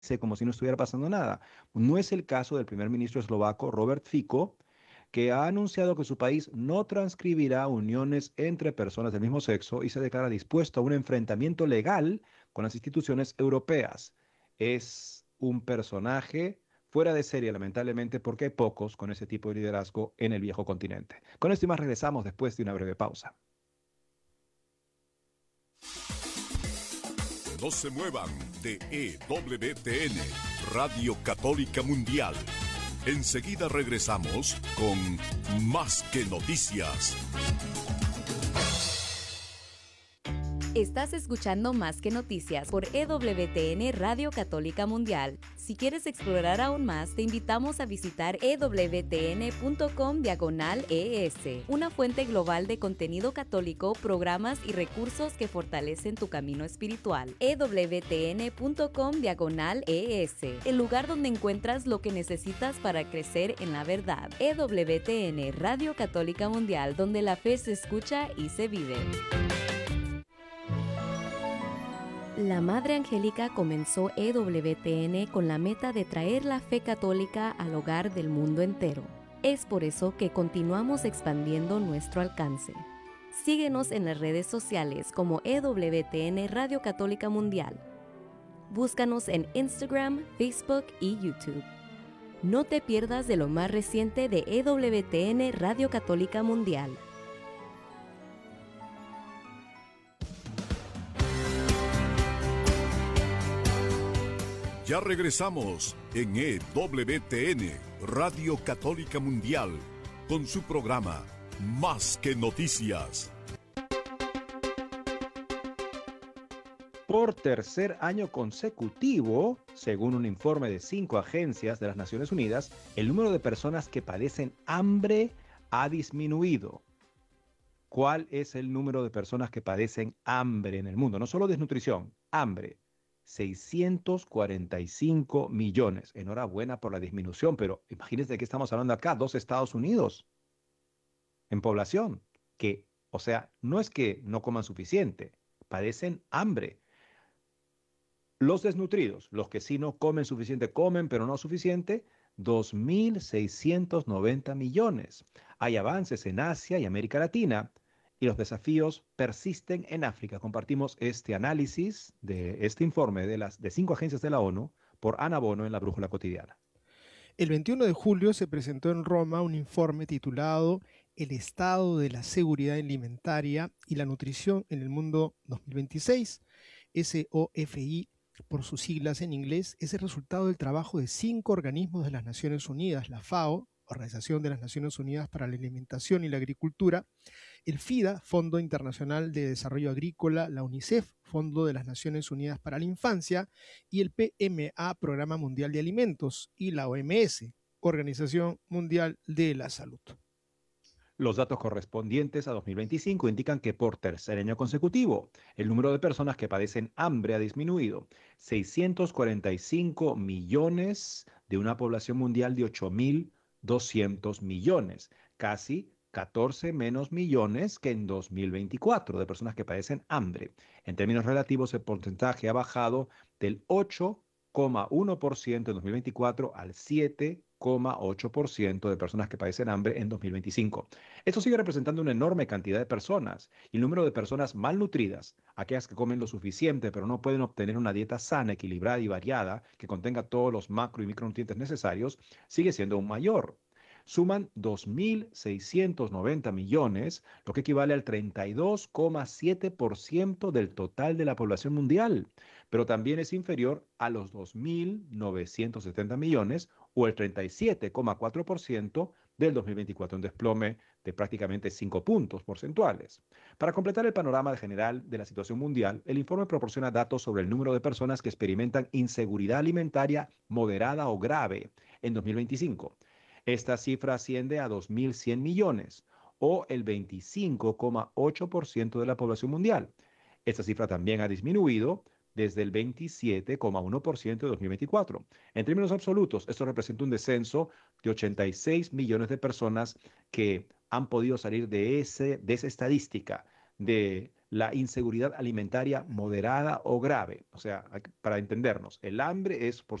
como si no estuviera pasando nada. No es el caso del primer ministro eslovaco Robert Fico, que ha anunciado que su país no transcribirá uniones entre personas del mismo sexo y se declara dispuesto a un enfrentamiento legal con las instituciones europeas. Es un personaje fuera de serie, lamentablemente, porque hay pocos con ese tipo de liderazgo en el viejo continente. Con esto y más regresamos después de una breve pausa. No se muevan de EWTN, Radio Católica Mundial. Enseguida regresamos con Más que Noticias. Estás escuchando Más que Noticias por EWTN Radio Católica Mundial. Si quieres explorar aún más, te invitamos a visitar ewtn.com/ES, una fuente global de contenido católico, programas y recursos que fortalecen tu camino espiritual. ewtn.com/ES, el lugar donde encuentras lo que necesitas para crecer en la verdad. EWTN Radio Católica Mundial, donde la fe se escucha y se vive. La Madre Angélica comenzó EWTN con la meta de traer la fe católica al hogar del mundo entero. Es por eso que continuamos expandiendo nuestro alcance. Síguenos en las redes sociales como EWTN Radio Católica Mundial. Búscanos en Instagram, Facebook y YouTube. No te pierdas de lo más reciente de EWTN Radio Católica Mundial. Ya regresamos en EWTN, Radio Católica Mundial, con su programa Más que Noticias. Por tercer año consecutivo, según un informe de 5 agencias de las Naciones Unidas, el número de personas que padecen hambre ha disminuido. ¿Cuál es el número de personas que padecen hambre en el mundo? No solo desnutrición, hambre. 645 millones. Enhorabuena por la disminución, pero imagínense de qué estamos hablando acá, 2 Estados Unidos en población, que, o sea, no es que no coman suficiente, padecen hambre. Los desnutridos, los que sí no comen suficiente, comen, pero no suficiente, 2.690 millones. Hay avances en Asia y América Latina y los desafíos persisten en África. Compartimos este análisis de este informe de 5 agencias de la ONU por Ana Bono en La Brújula Cotidiana. El 21 de julio se presentó en Roma un informe titulado El estado de la seguridad alimentaria y la nutrición en el mundo 2026, SOFI por sus siglas en inglés. Es el resultado del trabajo de 5 organismos de las Naciones Unidas: la FAO, Organización de las Naciones Unidas para la Alimentación y la Agricultura; el FIDA, Fondo Internacional de Desarrollo Agrícola; la UNICEF, Fondo de las Naciones Unidas para la Infancia; y el PMA, Programa Mundial de Alimentos; y la OMS, Organización Mundial de la Salud. Los datos correspondientes a 2025 indican que por tercer año consecutivo, el número de personas que padecen hambre ha disminuido. 645 millones de una población mundial de 8.200 millones, casi 14 menos millones que en 2024 de personas que padecen hambre. En términos relativos, el porcentaje ha bajado del 8,1% en 2024 al 7,8% de personas que padecen hambre en 2025. Esto sigue representando una enorme cantidad de personas y el número de personas malnutridas, aquellas que comen lo suficiente pero no pueden obtener una dieta sana, equilibrada y variada que contenga todos los macro y micronutrientes necesarios, sigue siendo aún mayor. Suman 2.690 millones, lo que equivale al 32,7% del total de la población mundial, pero también es inferior a los 2.970 millones o el 37,4% del 2024, un desplome de prácticamente 5 puntos porcentuales. Para completar el panorama general de la situación mundial, el informe proporciona datos sobre el número de personas que experimentan inseguridad alimentaria moderada o grave en 2025. Esta cifra asciende a 2.100 millones o el 25,8% de la población mundial. Esta cifra también ha disminuido desde el 27,1% de 2024. En términos absolutos, esto representa un descenso de 86 millones de personas que han podido salir de esa estadística de la inseguridad alimentaria moderada o grave. O sea, para entendernos, el hambre es, por